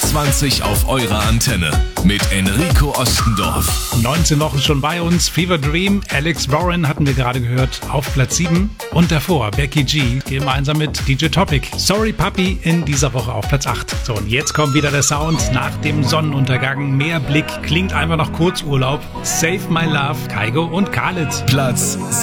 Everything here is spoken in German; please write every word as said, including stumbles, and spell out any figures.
vierundzwanzig auf eurer Antenne mit Enrico Ostendorf. neunzehn Wochen schon bei uns. Fever Dream, Alex Warren hatten wir gerade gehört, auf Platz sieben. Und davor Becky G, gemeinsam mit D J Topic. Sorry Puppy in dieser Woche auf Platz acht. So, und jetzt kommt wieder der Sound nach dem Sonnenuntergang. Mehr Blick, klingt einfach nach Kurzurlaub. Save My Love, Kygo und Khalid. Platz